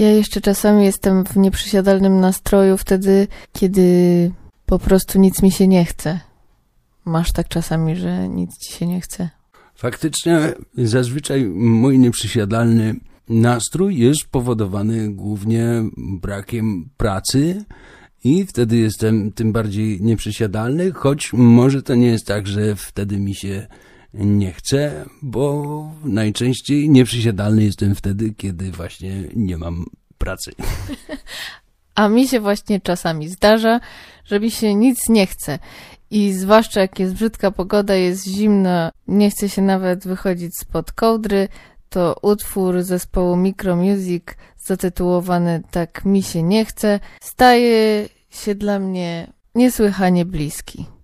Ja jeszcze czasami jestem w nieprzysiadalnym nastroju wtedy, kiedy po prostu nic mi się nie chce. Masz tak czasami, że nic ci się nie chce? Faktycznie zazwyczaj mój nieprzysiadalny nastrój jest powodowany głównie brakiem pracy i wtedy jestem tym bardziej nieprzysiadalny, choć może to nie jest tak, że wtedy mi się nie chce, bo najczęściej nieprzysiadalny jestem wtedy, kiedy właśnie nie mam pracy. A mi się właśnie czasami zdarza, że mi się nic nie chce. I zwłaszcza jak jest brzydka pogoda, jest zimno, nie chce się nawet wychodzić spod kołdry, to utwór zespołu Micromusic zatytułowany Tak mi się nie chce staje się dla mnie niesłychanie bliski.